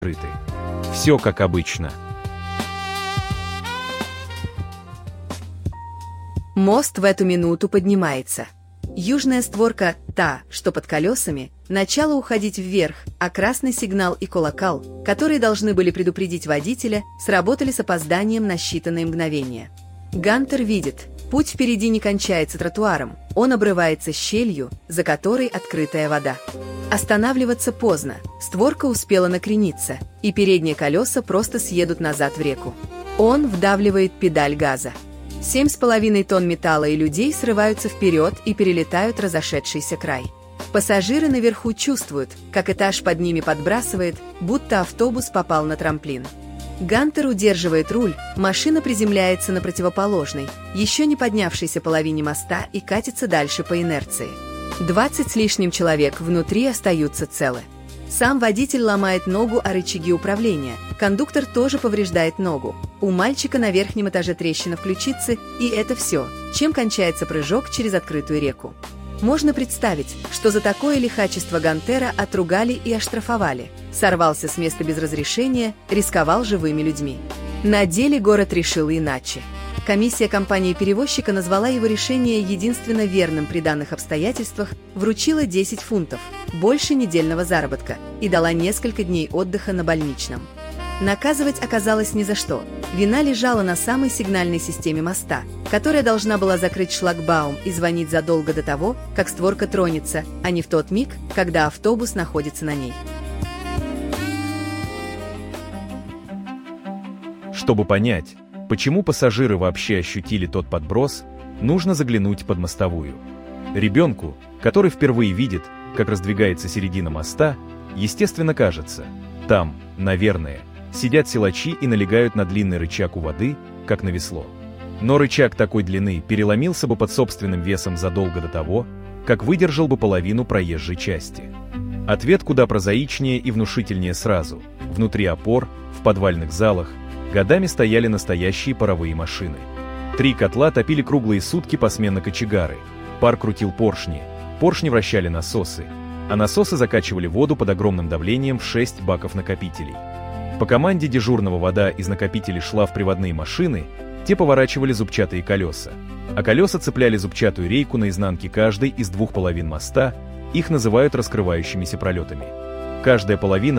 закрыты. Все как обычно. Мост в эту минуту поднимается. Южная створка, та, что под колесами, начала уходить вверх, а красный сигнал и колокол, которые должны были предупредить водителя, сработали с опозданием на считанные мгновения. Гантер видит, путь впереди не кончается тротуаром, он обрывается щелью, за которой открытая вода. Останавливаться поздно, створка успела накрениться, и передние колеса просто съедут назад в реку. Он вдавливает педаль газа. 7,5 тонн металла и людей срываются вперед и перелетают разошедшийся край. Пассажиры наверху чувствуют, как этаж под ними подбрасывает, будто автобус попал на трамплин. Гантер удерживает руль, машина приземляется на противоположной, еще не поднявшейся половине моста и катится дальше по инерции. 20 с лишним человек внутри остаются целы. Сам водитель ломает ногу о рычаги управления, кондуктор тоже повреждает ногу. У мальчика на верхнем этаже трещина в ключице, и это все, чем кончается прыжок через открытую реку. Можно представить, что за такое лихачество Гантера отругали и оштрафовали. Сорвался с места без разрешения, рисковал живыми людьми. На деле город решил иначе. Комиссия компании-перевозчика назвала его решение единственно верным при данных обстоятельствах, вручила 10 фунтов, больше недельного заработка, и дала несколько дней отдыха на больничном. Наказывать оказалось ни за что. Вина лежала на самой сигнальной системе моста, которая должна была закрыть шлагбаум и звонить задолго до того, как створка тронется, а не в тот миг, когда автобус находится на ней. Чтобы понять, почему пассажиры вообще ощутили тот подброс, нужно заглянуть под мостовую. Ребенку, который впервые видит, как раздвигается середина моста, естественно кажется, там, наверное, сидят силачи и налегают на длинный рычаг у воды, как на весло. Но рычаг такой длины переломился бы под собственным весом задолго до того, как выдержал бы половину проезжей части. Ответ куда прозаичнее и внушительнее сразу. Внутри опор, в подвальных залах, годами стояли настоящие паровые машины. 3 котла топили круглые сутки посменно кочегары. Пар крутил поршни вращали насосы, а насосы закачивали воду под огромным давлением в 6 баков-накопителей. По команде дежурного вода из накопителей шла в приводные машины, те поворачивали зубчатые колеса, а колеса цепляли зубчатую рейку на изнанке каждой из 2 половин моста, их называют раскрывающимися пролетами. Каждая половина